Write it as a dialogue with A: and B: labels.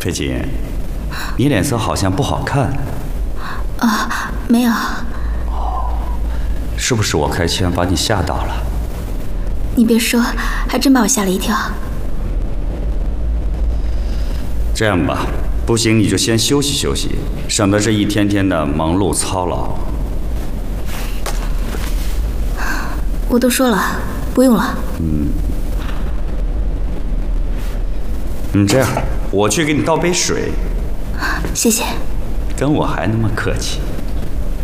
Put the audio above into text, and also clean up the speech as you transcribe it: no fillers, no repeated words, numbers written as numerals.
A: 佩锦，你脸色好像不好看。
B: 啊，没有。
A: 是不是我开枪把你吓到了？
B: 你别说，还真把我吓了一跳。
A: 这样吧，不行你就先休息休息，省得这一天天的忙碌操劳。
B: 我都说了，不用了。
A: 这样，我去给你倒杯水。
B: 谢谢。
A: 跟我还那么客气。